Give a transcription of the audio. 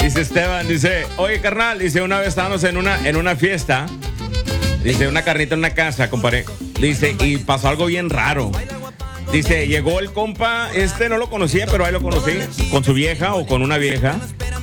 Dice Esteban, dice, oye carnal, dice, una vez estábamos en una fiesta, dice, una carnita en una casa, compadre. Dice, y pasó algo bien raro. Dice, llegó el compa, no lo conocía, pero ahí lo conocí, con su vieja o con una vieja.